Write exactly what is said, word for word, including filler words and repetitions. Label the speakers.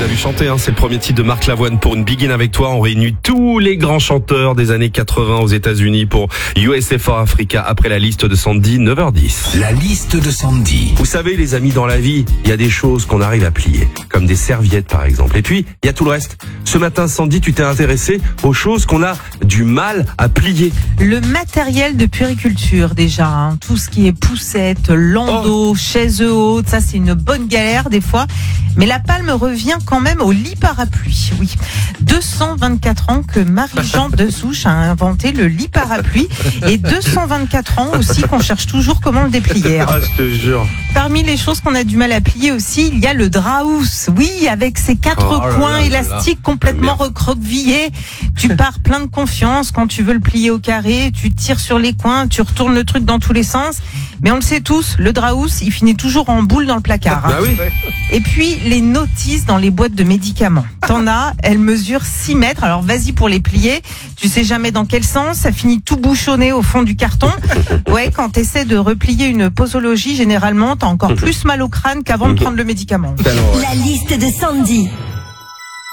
Speaker 1: as vu chanter, hein, c'est le premier titre de Marc Lavoine pour une Begin avec toi. On réunit tous les grands chanteurs des années quatre-vingts aux États-Unis pour U S A for Africa après la liste de Sandy, neuf heures dix.
Speaker 2: La liste de Sandy.
Speaker 1: Vous savez les amis, dans la vie, il y a des choses qu'on arrive à plier, comme des serviettes par exemple. Et puis, il y a tout le reste. Ce matin, Sandy, tu t'es intéressé aux choses qu'on a du mal à plier.
Speaker 3: Le matériel de puériculture déjà, hein. Tout ce qui est poussette, landau, oh. chaise haute, ça c'est une bonne galère des fois. Mais la palme revient quand même au lit parapluie. Oui, deux cent vingt-quatre ans que Marie-Jean Dessouche a inventé le lit parapluie et deux cent vingt-quatre ans aussi qu'on cherche toujours comment le déplier.
Speaker 1: Ah, je te jure.
Speaker 3: Parmi les choses qu'on a du mal à plier aussi, il y a le draus. Oui, avec ses quatre
Speaker 1: Oh là
Speaker 3: coins
Speaker 1: là là
Speaker 3: élastiques
Speaker 1: là.
Speaker 3: complètement recroquevillés. Tu pars plein de confiance quand tu veux le plier au carré. Tu tires sur les coins, tu retournes le truc dans tous les sens. Mais on le sait tous, le draus, il finit toujours en boule dans le placard. Hein.
Speaker 1: Bah oui.
Speaker 3: Et puis, les notices dans les boîtes de médicaments. T'en as, elles mesurent six mètres. Alors, vas-y pour les plier. Tu sais jamais dans quel sens. Ça finit tout bouchonné au fond du carton. Ouais, quand t'essaies de replier une posologie, généralement, t'as encore plus mal au crâne qu'avant de prendre le médicament.
Speaker 4: La liste de Sandy.